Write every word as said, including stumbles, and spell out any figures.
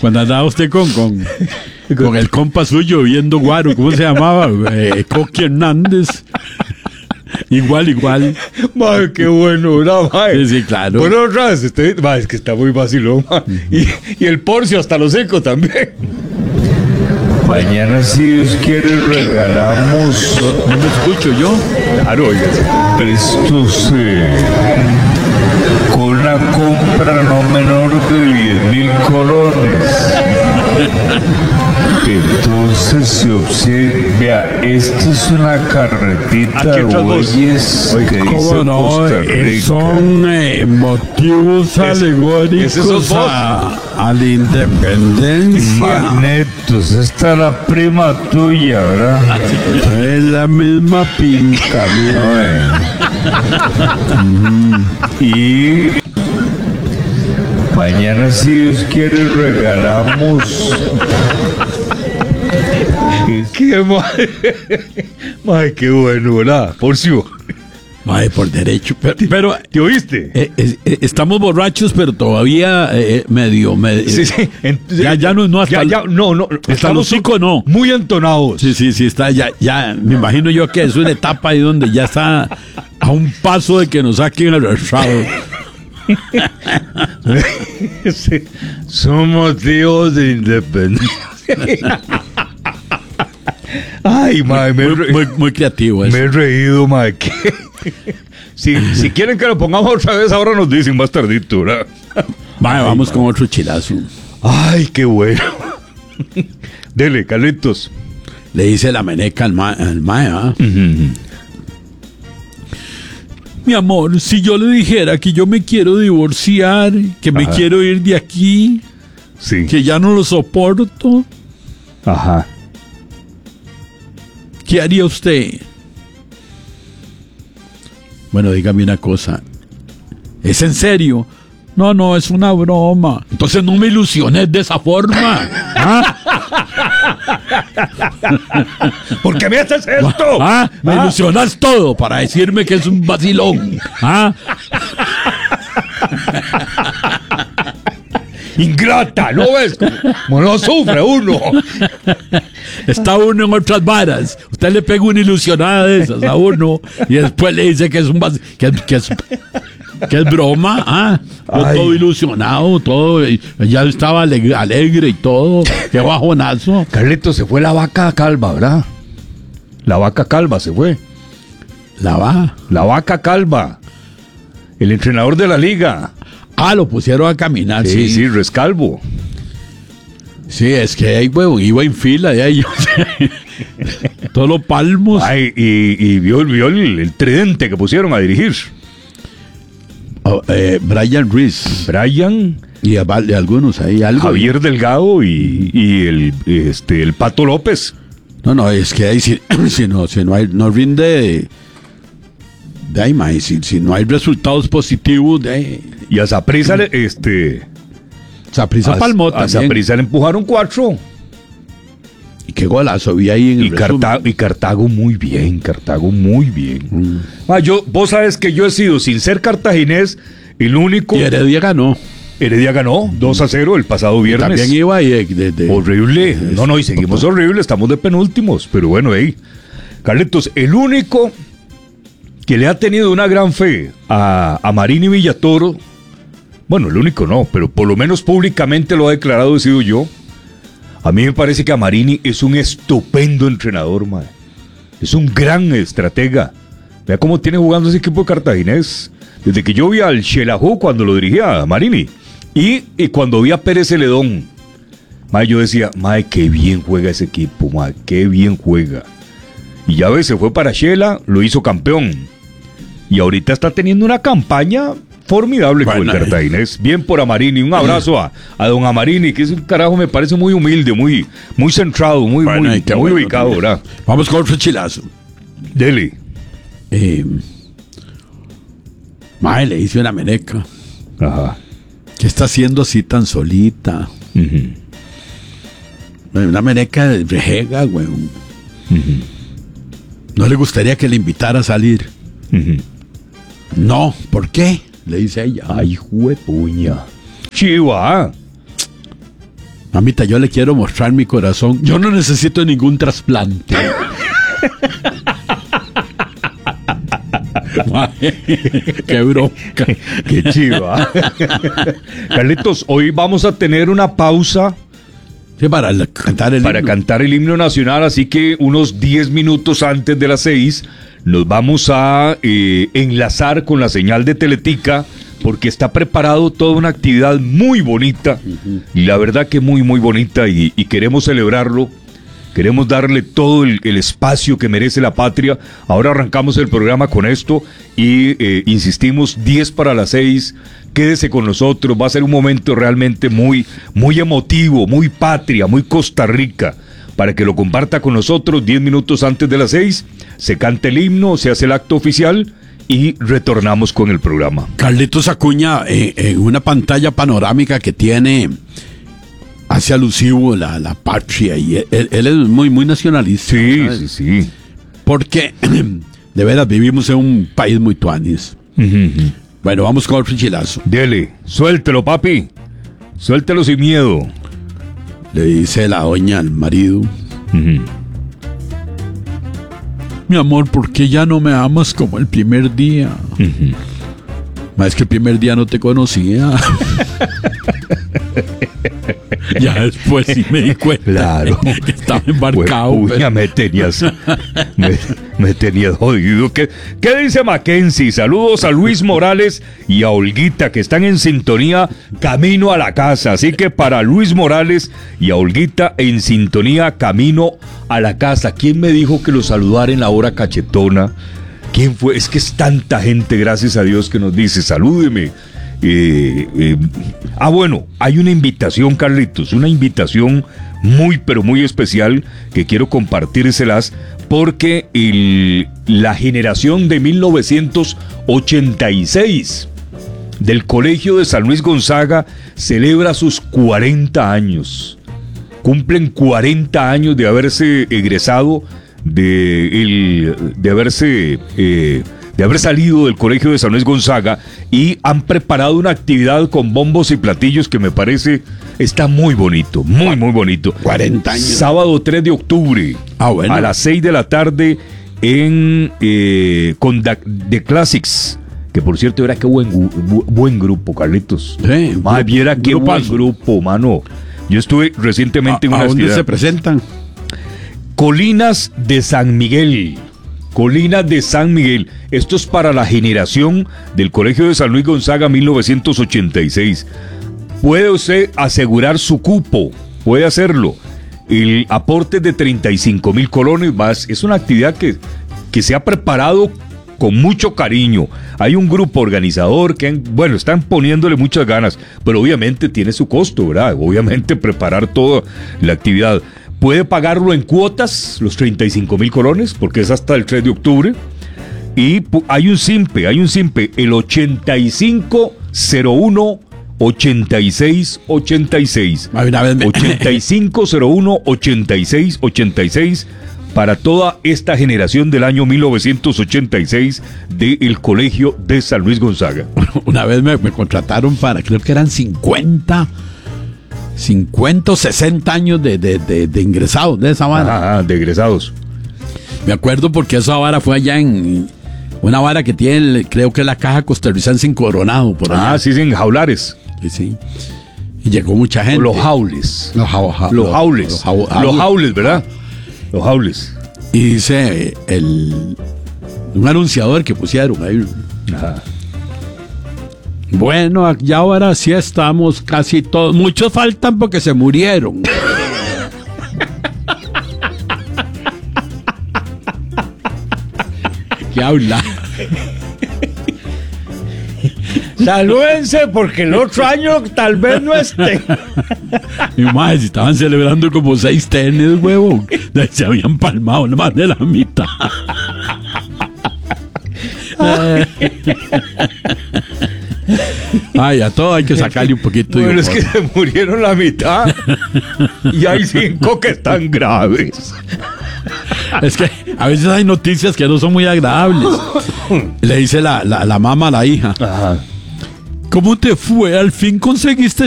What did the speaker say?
Cuando andaba usted con, con, con el compa suyo viendo guaro, ¿cómo se llamaba? Eh, Coqui Hernández. Igual, igual. Madre, qué bueno, ¿verdad, madre? Sí, sí, claro. Bueno, otra vez, este, madre, es que está muy vacilón, madre. Y, y el Porcio hasta lo seco también. Mañana, si Dios quiere, regalamos. ¿No me escucho yo? Claro, oígase. Estos eh, con una compra no menor de diez mil colones. Entonces se observa, vea, esta es una carretita de bueyes que dice ¿Cómo no? Costa Eh, Rica. Son eh, motivos alegóricos ese sos vos. a, a la independencia. Magnetos, esta es la prima tuya, ¿verdad? Es la misma pinta, mira. Y mañana, si Dios quiere, regalamos. Qué madre. Madre, qué bueno, ¿verdad? Porcio. Ay, por derecho. Pero, pero ¿Te oíste? eh, eh, eh, estamos borrachos, pero todavía eh, medio, medio. Sí, sí. Ent- Ya, ya no, no, hasta, Ya, ya, no, no. hasta estamos los cinco no. Muy entonados. Sí, sí, sí, está ya, ya, me imagino yo que es una etapa ahí donde ya está a un paso de que nos saquen arrastrado. Sí. Somos tíos de independencia. Ay, madre, me, he Muy, re- muy, muy creativo eso. me he reído, madre. ¿Qué? Si, si quieren que lo pongamos otra vez, ahora nos dicen más tardito, ¿verdad? Vale, vamos con otro chilazo. Ay, qué bueno. Dele, Carlitos. Le dice la meneca al ma- al mae, ¿ah? Mi amor, si yo le dijera que yo me quiero divorciar, que me Ajá. quiero ir de aquí, Sí. que ya no lo soporto, Ajá. ¿qué haría usted? Bueno, dígame una cosa. ¿Es en serio? No, no, es una broma. Entonces no me ilusiones de esa forma. ¿Ah? ¿Por qué me haces esto? ¿Ah? Me ¿Ah? ilusionas todo para decirme que es un vacilón. ¿Ah? Ingrata, ¿no ves? Como no sufre uno. Está uno en otras varas. Usted le pega una ilusionada de esas a uno y después le dice que es un vac- que, es- que es que es broma. ¿Ah? Yo Ay. todo ilusionado, todo. y Ya estaba alegre, alegre y todo. Qué bajonazo. Carlitos, se fue la vaca calva, ¿verdad? La vaca calva se fue. La va. La vaca calva. El entrenador de la liga. Ah, lo pusieron a caminar. Sí, Sí, sí, sí. Rescalvo. es que ahí, huevón, iba en fila. De ahí, todos los palmos. Ay, y, y vio, vio el, el tridente que pusieron a dirigir. Oh, eh, Brian Ruiz. Brian, Y a, val- algunos ahí. Algo. Javier Delgado y, y el, este, el Pato López. No, no, es que ahí si, si no, si no hay, no rinde de, de ahí, mae, si, si no hay resultados positivos, de ahí, Y a Saprissa, le- este. Saprissa a- palmó A también. Saprissa le empujaron cuatro. Y qué golazo vi ahí en el Y, resumen. Cartago, y Cartago muy bien, Cartago muy bien. Mm. Ah, yo, vos sabes que yo he sido, sin ser cartaginés, el único. Y Heredia ganó. Heredia ganó dos a cero el pasado viernes. También iba ahí de, de- de- Horrible. No, no, y seguimos horrible, estamos de penúltimos. Pero bueno, hey. Carlitos, el único que le ha tenido una gran fe a, a Marini Villatoro, bueno, el único no, pero por lo menos públicamente lo ha declarado, he sido yo. A mí me parece que a Marini es un estupendo entrenador, mae. Es un gran estratega. Vea cómo tiene jugando ese equipo de cartaginés. Desde que yo vi al Xelajú cuando lo dirigía a Marini. Y, y cuando vi a Pérez Celedón, mae, yo decía, mae, qué bien juega ese equipo, mae, qué bien juega. Y ya ves, se fue para Xela, lo hizo campeón. Y ahorita está teniendo una campaña formidable con Bueno, el cartaginés. Bien por Amarini, un abrazo a, a don Amarini, que es un carajo, me parece muy humilde, muy, muy centrado, muy, Bueno, muy, y qué muy bueno ubicado, también. ¿verdad? Vamos con otro chilazo. Dele. Eh, mae, le hice una meneca. Ajá. ¿Qué está haciendo así tan solita? Ujú. Una meneca de rejega, weón. Ujú. ¿No le gustaría que le invitara a salir? Ujú. No, ¿por qué? Le dice ella. Ay, juepuña. Chiva. Mamita, yo le quiero mostrar mi corazón. Yo no necesito ningún trasplante. Qué bronca. Qué chiva. Carlitos, hoy vamos a tener una pausa sí, para la, cantar el para himno. cantar el himno nacional, así que unos diez minutos antes de las seis nos vamos a eh, enlazar con la señal de Teletica, porque está preparado toda una actividad muy bonita, uh-huh. y la verdad que muy muy bonita, y, y queremos celebrarlo. Queremos darle todo el, el espacio que merece la patria. Ahora arrancamos el programa con esto y eh, insistimos, diez para las seis. Quédese con nosotros, va a ser un momento realmente muy, muy emotivo, muy patria, muy Costa Rica. Para que lo comparta con nosotros, diez minutos antes de las seis, se canta el himno, se hace el acto oficial y retornamos con el programa. Carlitos Acuña, eh, en una pantalla panorámica que tiene... hace alusivo la, la patria, y él, él es muy, muy nacionalista. Sí, ¿sabes? sí, sí. Porque, de veras, vivimos en un país muy tuanis. Uh-huh. Bueno, vamos con el frichilazo. Dele, suéltelo, papi. Suéltelo sin miedo. Le dice la doña al marido. Uh-huh. Mi amor, ¿por qué ya no me amas como el primer día? Uh-huh. Ma, es que el primer día no te conocía. Ya después sí me di cuenta, claro, que estaba embarcado. Pues, pero... me tenías me, me tenías jodido. ¿Qué, ¿Qué dice Mackenzie? Saludos a Luis Morales y a Olguita, que están en sintonía camino a la casa. Así que para Luis Morales y a Olguita, en sintonía camino a la casa. ¿Quién me dijo que lo saludara en la hora cachetona? ¿Quién fue? Es que es tanta gente, gracias a Dios, que nos dice, salúdeme. Eh, eh, ah, bueno, hay una invitación, Carlitos, una invitación muy, pero muy especial que quiero compartírselas, porque el, la generación de mil novecientos ochenta y seis del Colegio de San Luis Gonzaga celebra sus cuarenta años. Cumplen cuarenta años de haberse egresado, de, el, de haberse... Eh, de haber salido del Colegio de San Luis Gonzaga, y han preparado una actividad con bombos y platillos que me parece está muy bonito, muy muy bonito. cuarenta años. Sábado tres de octubre, ah, bueno. a las seis de la tarde en eh, con da, The Classics, que por cierto era que buen, bu, buen grupo, Carlitos. Sí, Ma, viera qué buen grupazo. grupo, mano. Yo estuve recientemente ¿A, en una ¿a dónde actividad. se presentan? Colinas de San Miguel. Colinas de San Miguel. Esto es para la generación del Colegio de San Luis Gonzaga mil novecientos ochenta y seis. Puede usted asegurar su cupo, puede hacerlo. El aporte de treinta y cinco mil colones más. Es una actividad que, que se ha preparado con mucho cariño. Hay un grupo organizador que, bueno, están poniéndole muchas ganas, pero obviamente tiene su costo, ¿verdad? Obviamente preparar toda la actividad. Puede pagarlo en cuotas, los treinta y cinco mil colones, porque es hasta el tres de octubre. Y hay un SIMPE, hay un SIMPE, el ochenta y cinco cero uno ochenta y seis ochenta y seis. ochenta y cinco cero uno ochenta y seis ochenta y seis para toda esta generación del año mil novecientos ochenta y seis del Colegio de San Luis Gonzaga. Una vez me, me contrataron para, creo que eran cincuenta cincuenta o sesenta años de, de, de, de ingresados de esa vara. Ah, de egresados. Me acuerdo porque esa vara fue allá en una vara que tiene, creo que es la Caja Costarricense en Coronado, por allá. Ah, sí, sí, en Jaulares. Sí, sí. Y llegó mucha gente. O los jaules. Los, jau, ja, los los jaules. Los, jau, los jaules, ¿verdad? Los jaules. Y dice el un anunciador que pusieron ahí. Ajá. Bueno, ya ahora sí estamos casi todos. Muchos faltan porque se murieron. ¿Qué habla? Salúdense porque el otro año tal vez no esté. Mi madre, si estaban celebrando como seis tenis, huevón. Se habían palmado más de la mitad. Ay, a todo hay que sacarle un poquito de bueno, es que se murieron la mitad y hay cinco que están graves. Es que a veces hay noticias que no son muy agradables. Le dice la, la, la mamá a la hija. Ajá. ¿Cómo te fue? ¿Al fin conseguiste